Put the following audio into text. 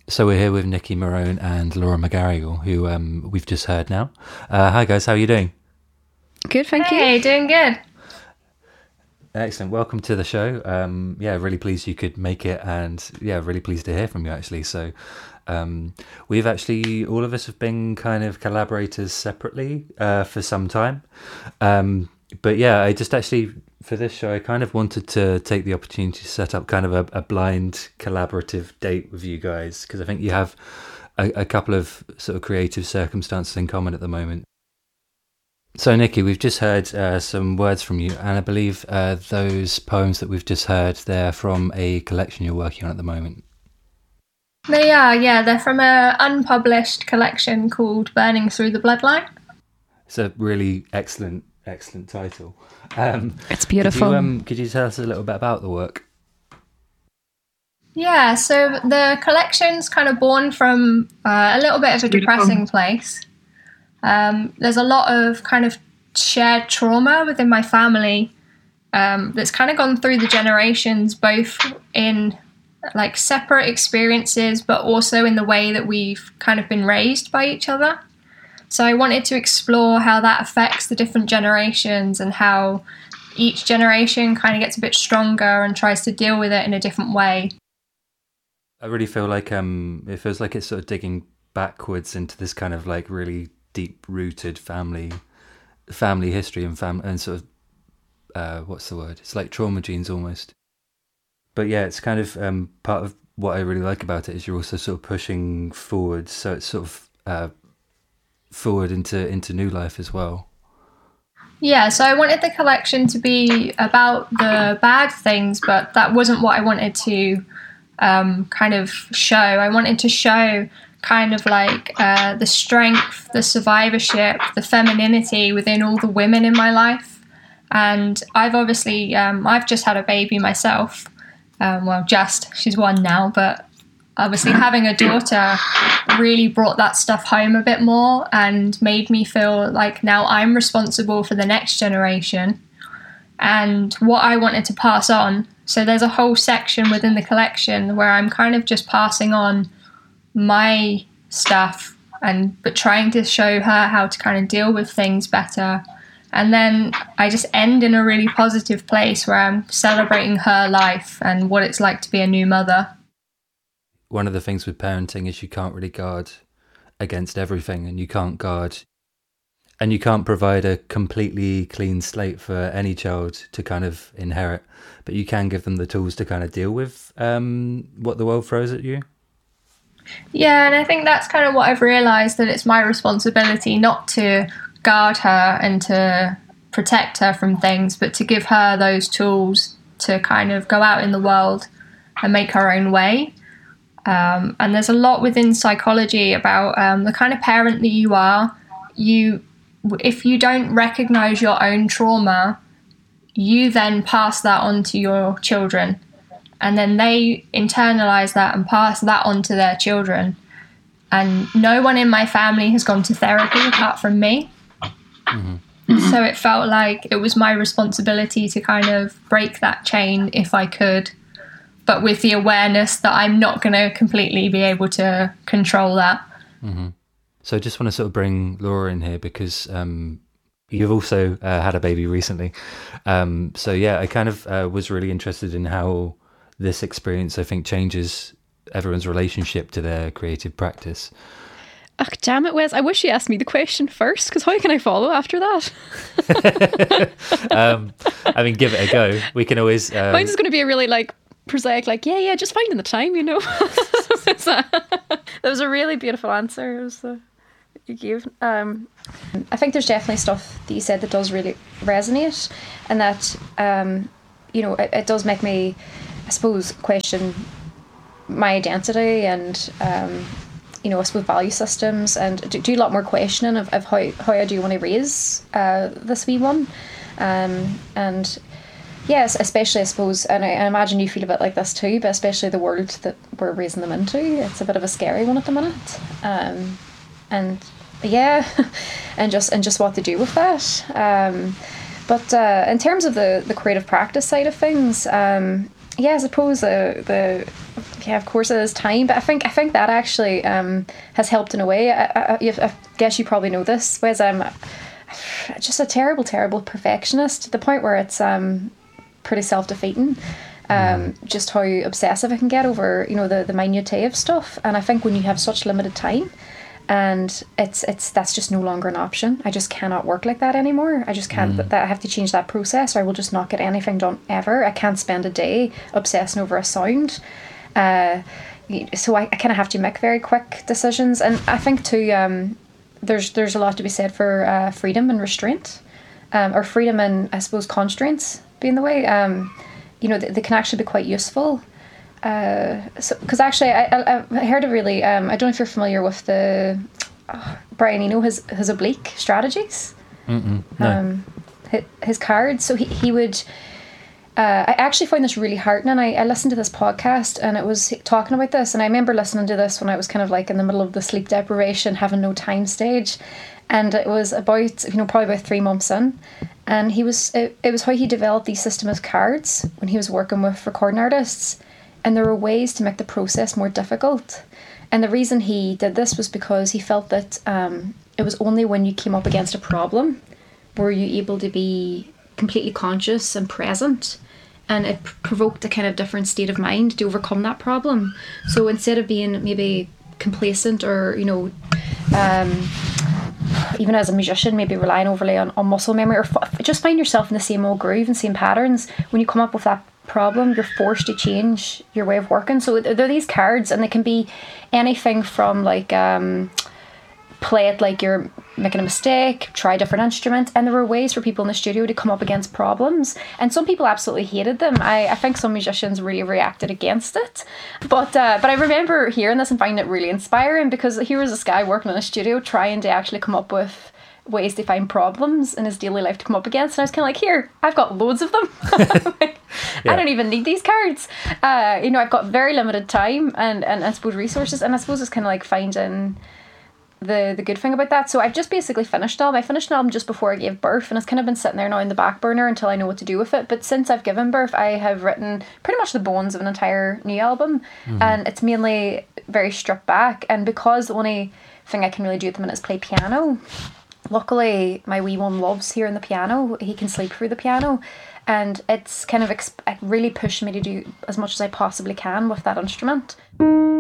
So we're here with Nikki Marone and Laura McGarrigle, who we've just heard now. Hi guys, how are you doing? Good, thank you. Hey, doing good. Excellent. Welcome to the show. Really pleased you could make it, and really pleased to hear from you actually. So we've actually, all of us have been kind of collaborators separately for some time. I just actually, for this show, I kind of wanted to take the opportunity to set up kind of a blind collaborative date with you guys, because I think you have a couple of sort of creative circumstances in common at the moment. So, Nikki, we've just heard some words from you, and I believe those poems that we've just heard, they're from a collection you're working on at the moment. They are, yeah. They're from an unpublished collection called Burning Through the Bloodline. It's a really excellent title. It's beautiful. Could you tell us a little bit about the work? Yeah, so the collection's kind of born from a little bit of a depressing place. There's a lot of kind of shared trauma within my family that's kind of gone through the generations, both in like separate experiences, but also in the way that we've kind of been raised by each other. So I wanted to explore how that affects the different generations and how each generation kind of gets a bit stronger and tries to deal with it in a different way. I really feel like it feels like it's sort of digging backwards into this kind of like really deep-rooted family history and sort of what's the word? It's like trauma genes almost. But yeah, it's kind of part of what I really like about it is you're also sort of pushing forward, so it's sort of forward into new life as well. Yeah, so I wanted the collection to be about the bad things, but that wasn't what I wanted to kind of show. I wanted to show kind of like the strength, the survivorship, the femininity within all the women in my life. And I've obviously, I've just had a baby myself. She's one now, but obviously having a daughter really brought that stuff home a bit more and made me feel like now I'm responsible for the next generation and what I wanted to pass on. So there's a whole section within the collection where I'm kind of just passing on my stuff but trying to show her how to kind of deal with things better. And then I just end in a really positive place where I'm celebrating her life and what it's like to be a new mother. One of the things with parenting is you can't really guard against everything, and you can't provide a completely clean slate for any child to kind of inherit, but you can give them the tools to kind of deal with what the world throws at you. Yeah, and I think that's kind of what I've realised, that it's my responsibility not to guard her and to protect her from things, but to give her those tools to kind of go out in the world and make her own way. And there's a lot within psychology about the kind of parent that you are. If you don't recognise your own trauma, you then pass that on to your children. And then they internalise that and pass that on to their children. And no one in my family has gone to therapy apart from me. Mm-hmm. So it felt like it was my responsibility to kind of break that chain if I could, but with the awareness that I'm not going to completely be able to control that. Mm-hmm. So I just want to sort of bring Laura in here because you've also had a baby recently. I kind of was really interested in how this experience, I think, changes everyone's relationship to their creative practice. Oh, damn it, Wes. I wish you asked me the question first, because how can I follow after that? I mean, give it a go. We can always... Mine's going to be a really, prosaic, just finding the time, That was a really beautiful answer. It was you gave. I think there's definitely stuff that you said that does really resonate, and that, it does make me, I suppose, question my identity and... I suppose value systems, and do a lot more questioning of how I do want to raise this wee one, and yes, especially I suppose, and I imagine you feel a bit like this too, but especially the world that we're raising them into, it's a bit of a scary one at the minute, and just what to do with that, but in terms of the creative practice side of things, yeah, I suppose of course it is time, but I think that actually has helped in a way. I guess you probably know this, whereas I'm just a terrible perfectionist to the point where it's pretty self-defeating. Just how obsessive I can get over, the minutiae of stuff. And I think when you have such limited time, and that's just no longer an option. I just cannot work like that anymore. I just can't. That I have to change that process, or I will just not get anything done ever. I can't spend a day obsessing over a sound. So I kind of have to make very quick decisions. And I think too, there's a lot to be said for freedom and restraint, or freedom and, I suppose, constraints being the way. They can actually be quite useful. Because actually I heard a really I don't know if you're familiar with the Brian Eno, his oblique strategies. No. His cards. So he would I actually find this really heartening. I listened to this podcast and it was talking about this, and I remember listening to this when I was kind of like in the middle of the sleep deprivation, having no time stage, and it was about probably about 3 months in, and it was how he developed these system of cards when he was working with recording artists. And there were ways to make the process more difficult. And the reason he did this was because he felt that it was only when you came up against a problem were you able to be completely conscious and present. And it provoked a kind of different state of mind to overcome that problem. So instead of being maybe complacent or, even as a musician, maybe relying overly on muscle memory, or just find yourself in the same old groove and same patterns, when you come up with that problem, you're forced to change your way of working. So there are these cards, and they can be anything from like play it like you're making a mistake, try a different instrument. And there were ways for people in the studio to come up against problems, and some people absolutely hated them. I think some musicians really reacted against it, but I remember hearing this and finding it really inspiring, because here was this guy working in a studio trying to actually come up with ways to find problems in his daily life to come up against, and I was kind of like, here, I've got loads of them. I don't even need these cards. I've got very limited time and I suppose resources, and I suppose it's kind of like finding the good thing about that. So I've just basically finished an album just before I gave birth, and it's kind of been sitting there now in the back burner until I know what to do with it. But since I've given birth, I have written pretty much the bones of an entire new album, and it's mainly very stripped back. And because the only thing I can really do at the minute is play piano, luckily my wee one loves hearing the piano. He can sleep through the piano, and it's kind of it really pushed me to do as much as I possibly can with that instrument.